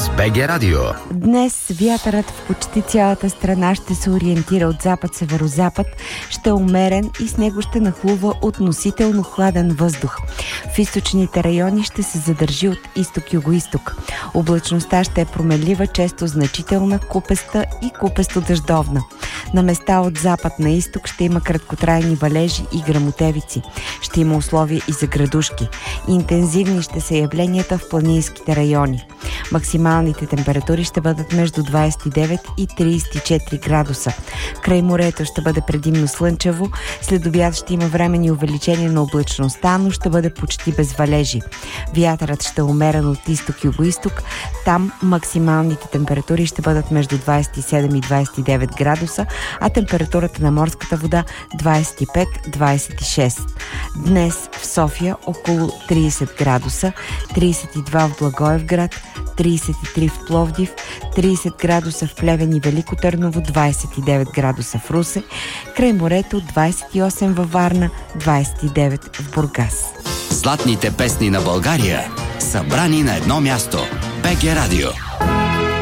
с БГ Радио. Днес вятърът в почти цялата страна ще се ориентира от запад-северозапад, ще е умерен и с него ще нахлува относително хладен въздух. В източните райони ще се задържи от изток-югоизток. Облачността ще е променлива, често значителна, купеста и купесто-дъждовна. На места от запад на изток ще има краткотрайни валежи и гръмотевици. Ще има условия и за градушки. Интензивни ще са явленията в планинските райони. Максималните температури ще бъдат между 29 и 34 градуса. Край морето ще бъде предимно слънчево, след обяд ще има временни увеличения на облачността, но ще бъде почти без валежи. Вятърът ще е умерен от изток-югоизток, там максималните температури ще бъдат между 27 и 29 градуса, а температурата на морската вода 25-26. Днес в София около 30 градуса, 32 в Благоевград, 33 в Пловдив, 30 градуса в Плевен и Велико Търново, 29 градуса в Русе, край морето 28 във Варна, 29 в Бургас. Златните песни на България, събрани на едно място. БГ Радио.